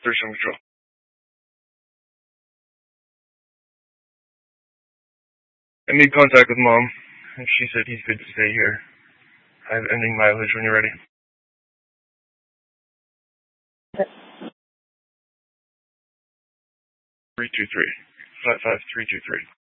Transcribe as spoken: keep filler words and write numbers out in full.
Third Control. I made contact with Mom, and she said he's good to stay here. I have ending mileage when you're ready. three two three. five five three two three.